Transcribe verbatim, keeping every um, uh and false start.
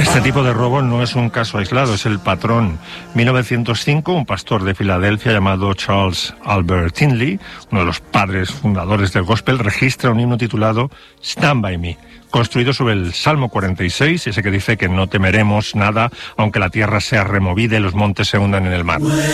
Este tipo de robo no es un caso aislado, es el patrón. mil novecientos cinco, un pastor de Filadelfia llamado Charles Albert Tindley, uno de los padres fundadores del gospel, registra un himno titulado Stand By Me, construido sobre el Salmo cuarenta y seis, ese que dice que no temeremos nada, aunque la tierra sea removida y los montes se hundan en el mar.